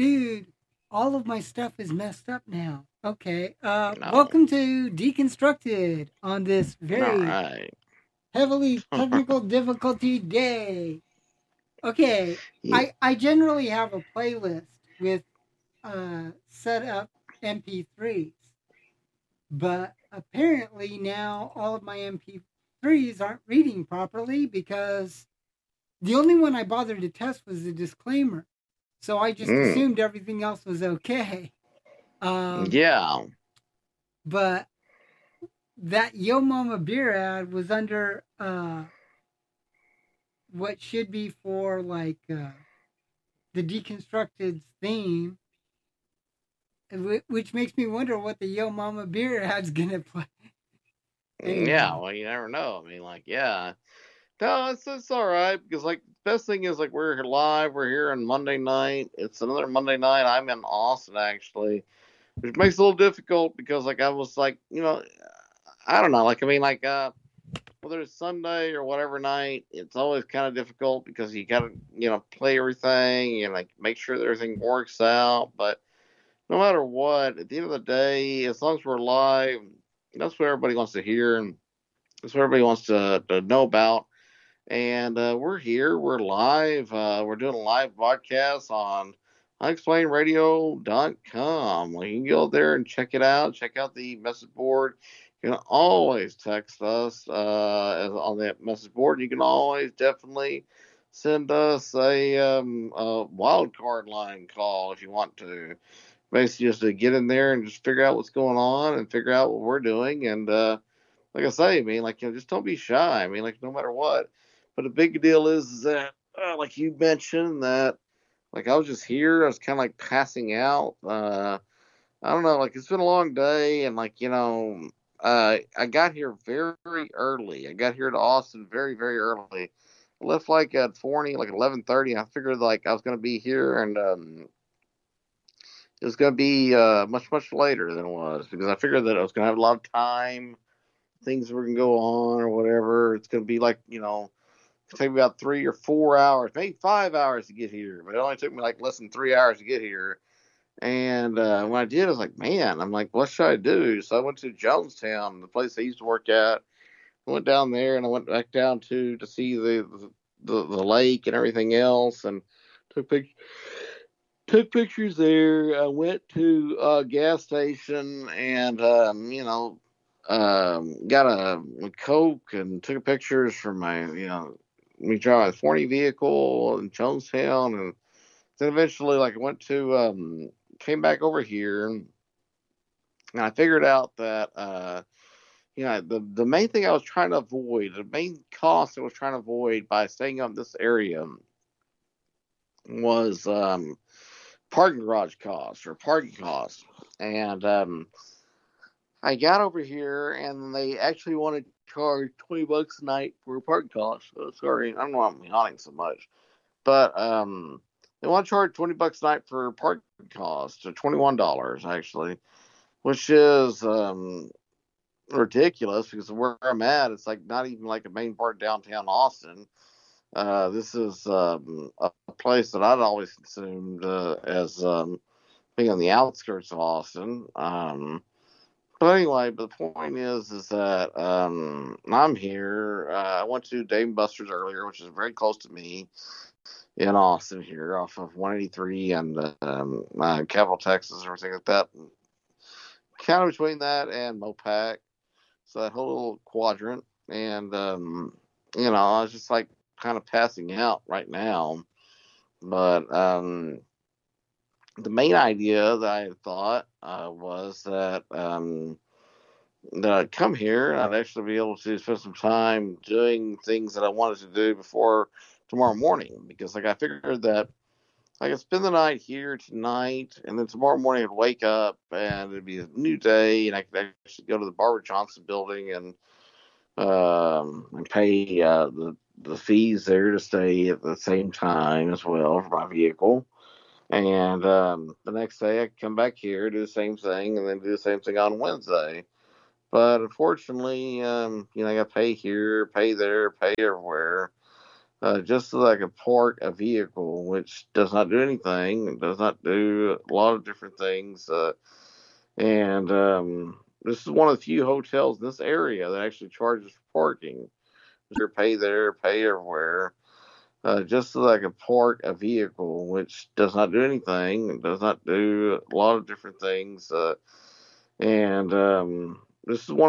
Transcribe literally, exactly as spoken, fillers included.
Dude, all of my stuff is messed up now. Okay. Uh, No. welcome to Deconstructed on this All very right. heavily technical difficulty day. Okay. Yeah. I, I generally have a playlist with uh, set up M P threes, but apparently now all of my M P threes aren't reading properly because the only one I bothered to test was the disclaimer. So I just Mm. assumed everything else was okay. Um, Yeah. but that Yo Mama beer ad was under uh, what should be for like uh, the Deconstructed theme, which makes me wonder what the Yo Mama beer ad's gonna play. Yeah. Anyhow, Well, you never know. I mean, like, yeah. No, it's it's all right because like the best thing is like we're here live. We're here on Monday night. It's another Monday night. I'm in Austin actually, which makes it a little difficult because like I was like you know I don't know like I mean like uh whether it's Sunday or whatever night, it's always kind of difficult because you gotta you know play everything and like make sure that everything works out. But no matter what, at the end of the day, as long as we're live, that's what everybody wants to hear and that's what everybody wants to, to know about. And uh, we're here. We're live. Uh, we're doing a live broadcast on unexplained radio dot com. Well, you can go there and check it out. Check out the message board. You can always text us uh, on that message board. You can always definitely send us a, um, a wild card line call if you want to. Basically, just to get in there and just figure out what's going on and figure out what we're doing. And uh, like I say, I mean, like, you know, just don't be shy. I mean, like, no matter what. But the big deal is, is that, uh, like you mentioned, that, like, I was just here. I was kind of like passing out. Uh, I don't know. Like, it's been a long day. And, like, you know, uh, I got here very early. I got here to Austin very, very early. I left like at forty, like eleven thirty. I figured, like, I was going to be here and, um, it was going to be uh, much, much later than it was because I figured that I was going to have a lot of time things were gonna go on or whatever. It's gonna be like you know, it take me about three or four hours, maybe five hours to get here, but it only took me like less than three hours to get here. And uh, when I did, I was like, man, I'm like, what should I do? So I went to Jonestown, the place I used to work at. I went down there and I went back down to to see the the, the lake and everything else, and took pictures. Took pictures there. I went to a gas station and um, you know um, got a, a Coke and took pictures from my you know we drive a forty vehicle in Jonestown and then eventually like I went to um, came back over here and I figured out that uh, you know the the main thing I was trying to avoid the main cost I was trying to avoid by staying up this area was um, parking garage costs or parking costs. And um, I got over here and they actually wanted to charge twenty bucks a night for parking costs. So sorry, I don't know why I'm yawning so much. But um, they want to charge twenty bucks a night for parking costs, or twenty-one dollars actually, which is um, ridiculous because where I'm at, it's like not even like a main part of downtown Austin. Uh, this is um, a place that I'd always consumed uh, as um, being on the outskirts of Austin. Um, but anyway, but the point is, is that um, I'm here. Uh, I went to Dave and Buster's earlier, which is very close to me in Austin here, off of one eighty-three and um, uh, Capital, Texas, and everything like that. Kind of between that and Mopac, so that whole little quadrant. And um, you know, I was just like kind of passing out right now, but um, the main idea that I thought uh, was that um, that I'd come here and I'd actually be able to spend some time doing things that I wanted to do before tomorrow morning. Because like I figured that I could spend the night here tonight, and then tomorrow morning I'd wake up and it'd be a new day, and I could actually go to the Barbara Johnson building and um, and pay uh, the the fees there to stay at the same time as well for my vehicle. And um, the next day I come back here, do the same thing, and then do the same thing on Wednesday. But unfortunately, um, you know, I got to pay here, pay there, pay everywhere. uh, just so that I could park a vehicle, which does not do anything. It does not do a lot of different things. Uh, and um, this is one of the few hotels in this area that actually charges for parking. Just pay there, pay everywhere. Uh, just so that I could park a vehicle, which does not do anything. It does not do a lot of different things. Uh, and um, this is one